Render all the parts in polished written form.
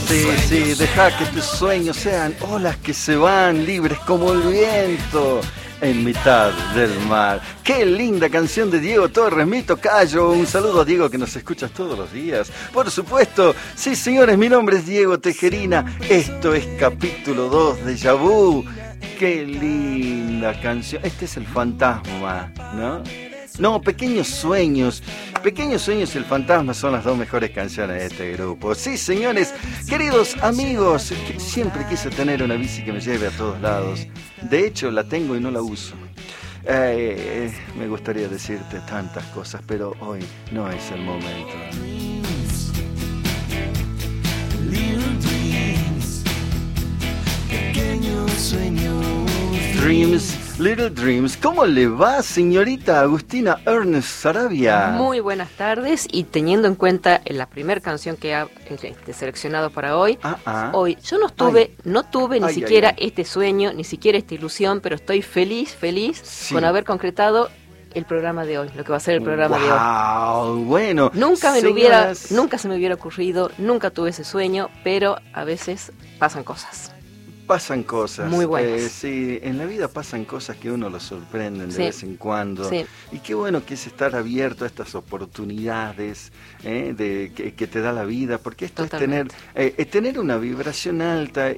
Sí, sí, deja que tus sueños sean olas que se van libres como el viento en mitad del mar. Qué linda canción de Diego Torres, mi tocayo. Un saludo a Diego que nos escuchas todos los días. Por supuesto, sí señores, mi nombre es Diego Tejerina. Esto es capítulo 2 de Déjà Vu. Qué linda canción. Este es el fantasma, ¿no? No, Pequeños Sueños. Pequeños Sueños y El Fantasma son las dos mejores canciones de este grupo. Sí, señores, queridos amigos, siempre quise tener una bici que me lleve a todos lados. De hecho, la tengo y no la uso. Me gustaría decirte tantas cosas, pero hoy no es el momento. Pequeños sueños. Dreams, Little Dreams. ¿Cómo le va, señorita Agustina Ernest Sarabia? Muy buenas tardes, y teniendo en cuenta la primera canción que ha seleccionado para hoy, hoy yo no tuve ni siquiera este sueño, ni siquiera esta ilusión, pero estoy feliz sí, con haber concretado el programa de hoy, lo que va a ser el programa de hoy. Bueno, nunca se me hubiera ocurrido, nunca tuve ese sueño, pero a veces pasan cosas. Pasan cosas. Muy buenas. Sí, en la vida pasan cosas que uno lo sorprenden de vez en cuando. Sí. Y qué bueno que es estar abierto a estas oportunidades que te da la vida, porque esto Totalmente. Es tener una vibración alta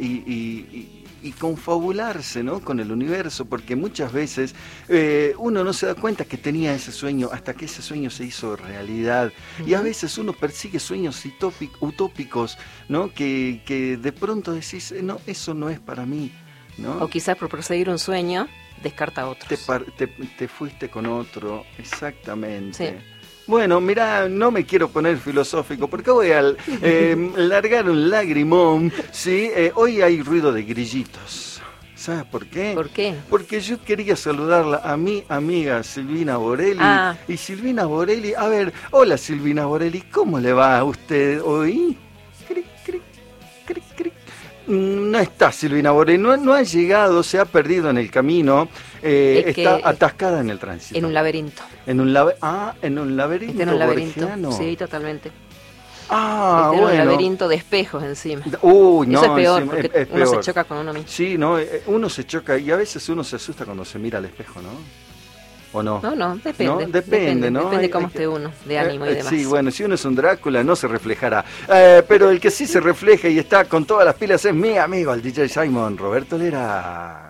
y confabularse, ¿no?, con el universo, porque muchas veces uno no se da cuenta que tenía ese sueño hasta que ese sueño se hizo realidad. Uh-huh. Y a veces uno persigue sueños utópicos, ¿no?, que de pronto decís, no, eso no es para mí, ¿no? O quizás por perseguir un sueño descarta otros. Te fuiste con otro, exactamente. Sí. Bueno, mirá, no me quiero poner filosófico porque voy a largar un lagrimón, ¿sí? Hoy hay ruido de grillitos. ¿Sabes por qué? ¿Por qué? Porque yo quería saludarla a mi amiga Silvina Borelli. Y Silvina Borelli, a ver, hola Silvina Borelli, ¿cómo le va a usted hoy? Cric, cric, cric, cric. No está Silvina Borelli, no ha llegado, se ha perdido en el camino, está atascada en el tránsito. En un laberinto. En un laberinto. En un laberinto, borgiano. Sí, totalmente. Bueno. Un laberinto de espejos encima. No, eso es peor, porque es uno peor. se choca con uno mismo. Sí, no, uno se choca y a veces uno se asusta cuando se mira al espejo, ¿no? ¿O no? No, depende. ¿No? Depende, ¿no? Depende cómo esté uno, de ánimo y demás. Sí, bueno, si uno es un Drácula no se reflejará. Pero el que sí se refleja y está con todas las pilas es mi amigo, el DJ Simon, Roberto Lera.